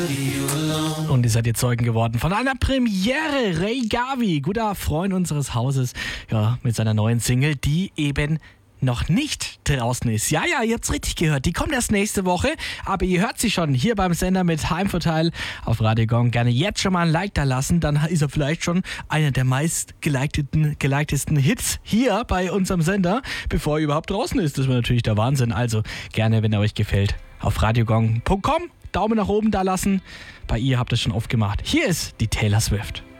Und ihr seid ihr Zeugen geworden von einer Premiere. Ray Gavi, guter Freund unseres Hauses, ja, mit seiner neuen Single, die eben noch nicht draußen ist. Ja, ihr habt's richtig gehört. Die kommt erst nächste Woche, aber ihr hört sie schon hier beim Sender mit Heimvorteil auf Radio Gong. Gerne jetzt schon mal ein Like da lassen, dann ist er vielleicht schon einer der meistgeliktesten Hits hier bei unserem Sender, bevor er überhaupt draußen ist. Das wäre natürlich der Wahnsinn. Also gerne, wenn er euch gefällt, auf radiogong.com Daumen nach oben da lassen. Bei ihr habt ihr es schon oft gemacht. Hier ist die Taylor Swift.